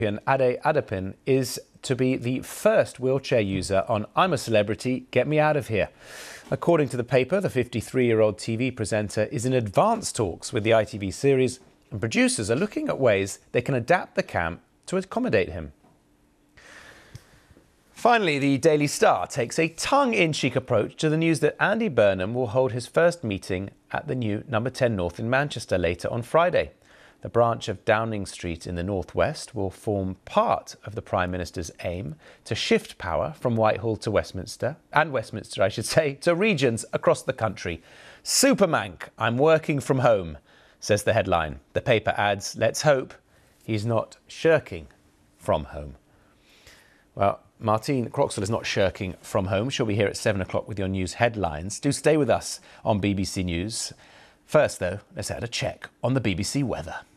Ade Adepin is to be the first wheelchair user on I'm a Celebrity, Get Me Out of Here. According to the paper, the 53-year-old TV presenter is in advanced talks with the ITV series, and producers are looking at ways they can adapt the camp to accommodate him. Finally, the Daily Star takes a tongue-in-cheek approach to the news that Andy Burnham will hold his first meeting at the new No. 10 North in Manchester later on Friday. The branch of Downing Street in the northwest will form part of the Prime Minister's aim to shift power from Whitehall to Westminster, to regions across the country. Supermank, I'm working from home, says the headline. The paper adds, let's hope he's not shirking from home. Well, Martine Croxall is not shirking from home. She'll be here at 7 o'clock with your news headlines. Do stay with us on BBC News. First, though, let's add a check on the BBC weather.